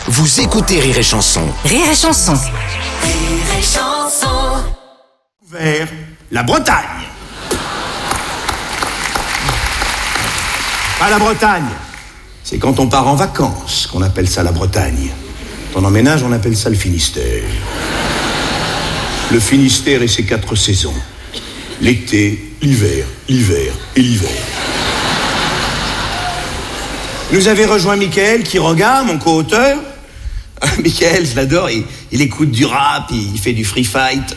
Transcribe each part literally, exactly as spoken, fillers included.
Vous écoutez Rire et Chanson. Rire et Chanson. Rire et Chanson. Vers la Bretagne. Pas la Bretagne. C'est quand on part en vacances qu'on appelle ça la Bretagne. Quand on emménage, on appelle ça le Finistère. Le Finistère et ses quatre saisons. L'été, l'hiver, l'hiver et l'hiver. Nous avait rejoint Mickaël Quiroga, mon co-auteur. Mickaël, je l'adore, il, il écoute du rap, il fait du free fight.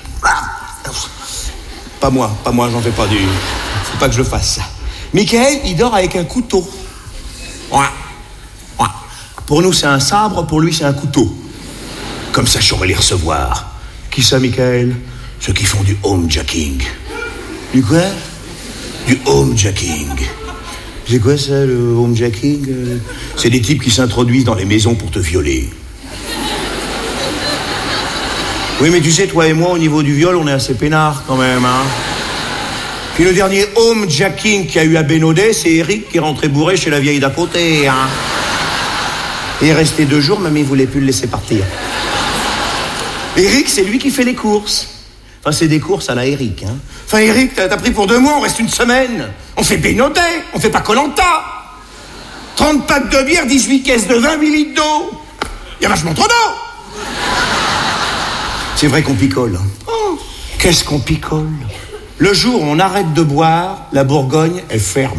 Pas moi, pas moi, j'en fais pas du... Faut pas que je le fasse, ça. Mickaël, il dort avec un couteau. Ouais. Ouais. Pour nous, c'est un sabre, pour lui, c'est un couteau. Comme ça, je saurais les recevoir. Qui ça, Mickaël? Ceux qui font du homejacking. Du quoi? Du homejacking. C'est quoi ça, le homejacking? C'est des types qui s'introduisent dans les maisons pour te violer. Oui, mais tu sais, toi et moi, au niveau du viol, on est assez peinards quand même, hein. Puis le dernier homejacking qu'il y a eu à Bénodet, c'est Eric qui est rentré bourré chez la vieille d'à côté, hein. Il est resté deux jours, mamie voulait plus le laisser partir. Eric, c'est lui qui fait les courses. Enfin, c'est des courses à la Eric, hein. Enfin, Eric, t'as, t'as pris pour deux mois, on reste une semaine. On fait Bénodet, on fait pas Koh-Lanta. trente packs de bière, dix-huit caisses de vin, huit litres d'eau. Il y a vachement trop d'eau. C'est vrai qu'on picole. Oh, qu'est-ce qu'on picole? Le jour où on arrête de boire, la Bourgogne est ferme.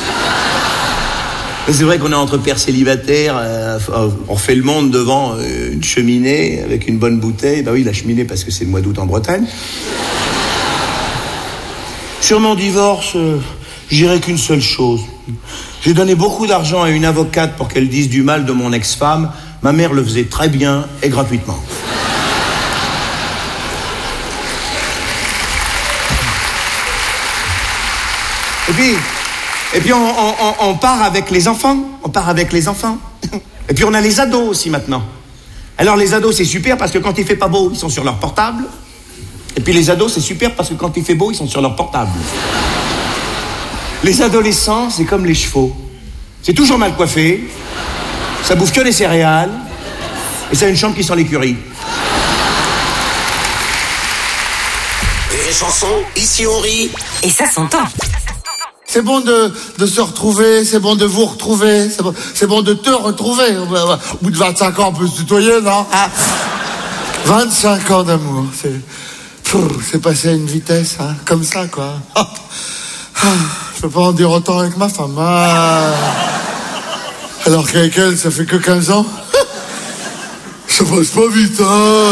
C'est vrai qu'on est entre pères célibataires, euh, on refait le monde devant euh, une cheminée avec une bonne bouteille. Bah oui, la cheminée parce que c'est le mois d'août en Bretagne. Sur mon divorce, euh, je dirais qu'une seule chose. J'ai donné beaucoup d'argent à une avocate pour qu'elle dise du mal de mon ex-femme. Ma mère le faisait très bien et gratuitement. Et puis, et puis on, on, on part avec les enfants. On part avec les enfants. Et puis on a les ados aussi maintenant. Alors les ados, c'est super parce que quand il fait pas beau, ils sont sur leur portable. Et puis les ados, c'est super parce que quand il fait beau, ils sont sur leur portable. Les adolescents, c'est comme les chevaux. C'est toujours mal coiffé. Ça bouffe que des céréales. Et ça a une chambre qui sent l'écurie. Rire et Chanson, ici on rit. Et ça s'entend. C'est bon de, de se retrouver, c'est bon de vous retrouver, c'est bon, c'est bon de te retrouver. Au bout de vingt-cinq ans, on peut se tutoyer, non? Ah. vingt-cinq ans d'amour, c'est, pff, c'est passé à une vitesse, hein, comme ça, quoi. Ah. Ah. Je peux pas en dire autant avec ma femme. Ah. Alors qu'avec elle, ça fait que quinze ans. Ça passe pas vite, hein.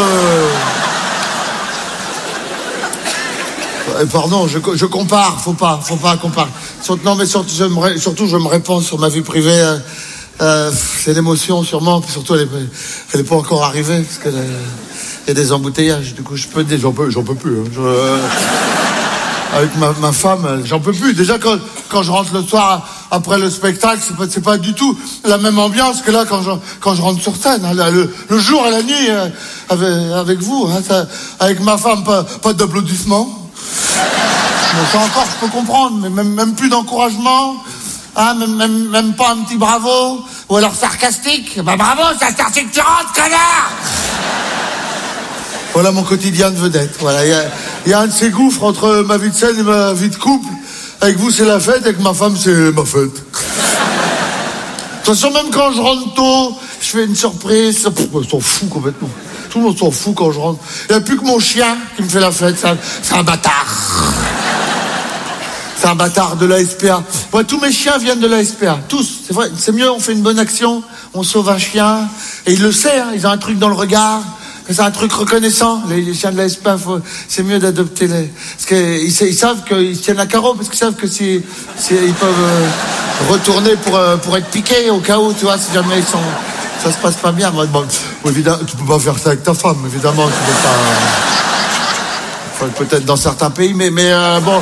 Pardon, je, je compare, faut pas, faut pas comparer. Surtout, non, mais surtout je, me, surtout, je me réponds sur ma vie privée. Euh, euh, c'est l'émotion, sûrement. Puis surtout, elle est, elle est pas encore arrivée parce qu'il y a des embouteillages. Du coup, je peux dire, j'en peux, j'en peux plus. Hein. Je, euh, avec ma, ma femme, j'en peux plus. Déjà, quand, quand je rentre le soir après le spectacle, c'est pas, c'est pas du tout la même ambiance que là quand je, quand je rentre sur scène. Hein, là, le, le jour et la nuit euh, avec, avec vous, hein, ça, avec ma femme, pas, pas d'applaudissements. Bon, ça encore, je peux comprendre, mais même, même plus d'encouragement, hein, même, même, même pas un petit bravo, ou alors sarcastique. Bah bravo, ça sert que tu rentres, connard. Voilà mon quotidien de vedette. Voilà, il y a, y a un de ces gouffres entre ma vie de scène et ma vie de couple. Avec vous, c'est la fête, avec ma femme, c'est ma fête. De toute façon, même quand je rentre tôt, je fais une surprise. Pff, on s'en fout complètement. Tout le monde s'en fout quand je rentre. Il n'y a plus que mon chien qui me fait la fête. C'est un, c'est un bâtard. C'est un bâtard de l'A S P A. Moi, tous mes chiens viennent de l'A S P A. Tous. C'est vrai. C'est mieux, on fait une bonne action. On sauve un chien. Et ils le savent, hein, ils ont un truc dans le regard. C'est un truc reconnaissant. Les, les chiens de l'A S P A, faut, c'est mieux d'adopter les... Parce qu'ils ils savent qu'ils tiennent à carreau, parce qu'ils savent que si, si ils peuvent euh, retourner pour, euh, pour être piqués au cas où, tu vois, si jamais ils sont... Ça se passe pas bien. Moi, bon, évidemment, tu peux pas faire ça avec ta femme, évidemment. Tu peux pas... Enfin, peut-être dans certains pays, mais, mais euh, bon...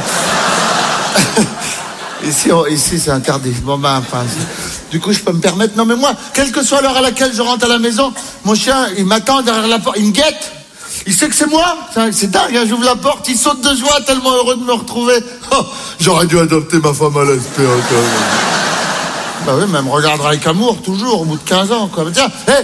ici, on, ici, c'est interdit. Bon, ben, enfin... Du coup, je peux me permettre... Non, mais moi, quelle que soit l'heure à laquelle je rentre à la maison, mon chien, il m'attend derrière la porte, il me guette. Il sait que c'est moi. C'est, c'est dingue, hein, j'ouvre la porte, il saute de joie, tellement heureux de me retrouver. Oh, j'aurais dû adopter ma femme à l'A S P A, quand même. Bah oui, mais elle me regardera avec amour, toujours, au bout de quinze ans, quoi. Mais tiens, hey,